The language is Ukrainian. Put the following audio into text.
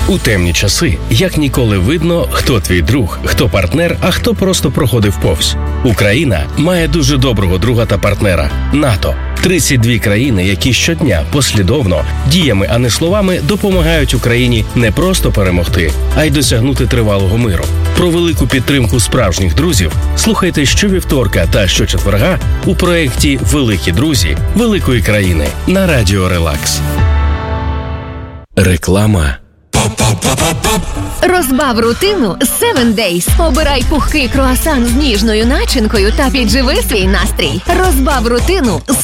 У темні часи як ніколи видно, хто твій друг, хто партнер, а хто просто проходив повз. Україна має дуже доброго друга та партнера – НАТО. 32 країни, які щодня послідовно, діями, а не словами, допомагають Україні не просто перемогти, а й досягнути тривалого миру. Про велику підтримку справжніх друзів слухайте щовівторка та щочетверга у проєкті «Великі друзі великої країни» на Радіо Релакс. Реклама. Розбав рутину 7 Days. Обирай пухкий круасан з ніжною начинкою та підживи свій настрій. Розбав рутину